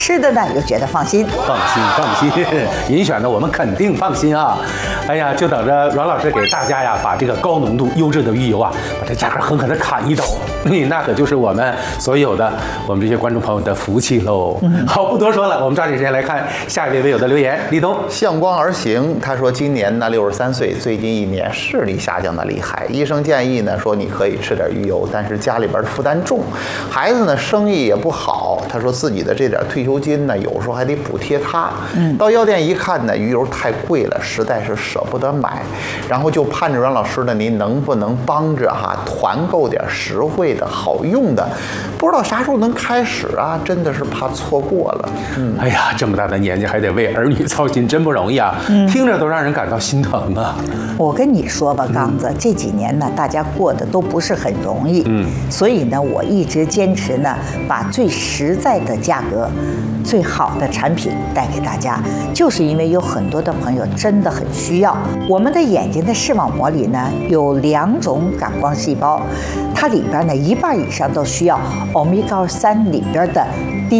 吃的呢又觉得放心。 放心，银选的我们肯定放心啊！哎呀，就等着阮老师给大家呀，把这个高浓度优质的鱼油啊，把这价格狠狠的砍一刀，那可就是我们所有的我们这些观众朋友的福气喽。好，不多说了，我们抓紧时间来看下一位微友的留言。立冬向光而行，他说今年呢63岁，最近1年视力下降的厉害，医生建议呢说你可以吃点鱼油，但是家里边的负担重，孩子呢生意也不好，他说自己的这点退休金呢有时候还得补贴他。到药店一看呢，鱼油太贵了，实在是舍不得买，然后就盼着阮老师呢，您能不能帮着团购点实惠的好用的，不知道啥时候能开始啊，真的是怕错过了。 哎呀，这么大的年纪还得为儿女操心，真不容易啊！听着都让人感到心疼啊！ 我跟你说吧，刚子，这几年呢，大家过得都不是很容易，所以呢，我一直坚持呢，把最实在的价格、最好的产品带给大家，就是因为有很多的朋友真的很需要。我们的眼睛的视网膜里呢，有2种感光细胞，它里边呢1半以上都需要欧米伽3里边的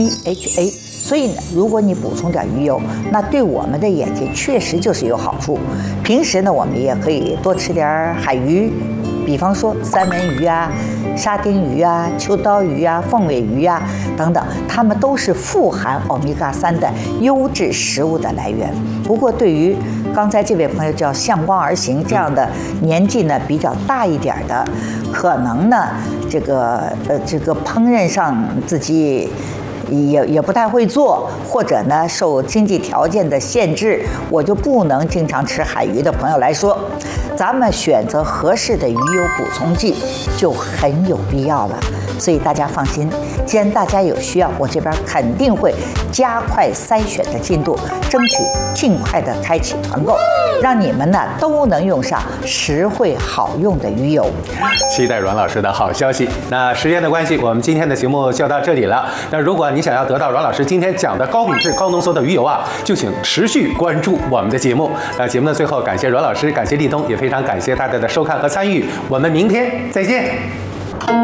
DHA。所以呢，如果你补充点鱼油，那对我们的眼睛确实就是有好处。平时呢，我们也可以多吃点海鱼，比方说三文鱼啊、沙丁鱼啊、秋刀鱼啊、凤尾鱼啊等等，它们都是富含欧米伽3的优质食物的来源。不过，对于刚才这位朋友叫向光而行这样的年纪呢比较大一点的，可能呢这个烹饪上自己也不太会做，或者呢受经济条件的限制，我就不能经常吃海鱼的朋友来说，咱们选择合适的鱼油补充剂就很有必要了。所以大家放心，既然大家有需要，我这边肯定会加快筛选的进度，争取尽快的开启团购，让你们呢都能用上实惠好用的鱼油。 期待阮老师的好消息。那时间的关系，我们今天的节目就到这里了。那如果你想要得到阮老师今天讲的高品质、高浓缩的鱼油啊，就请持续关注我们的节目。那节目的最后，感谢阮老师，感谢立冬，也非常感谢大家的收看和参与。我们明天再见。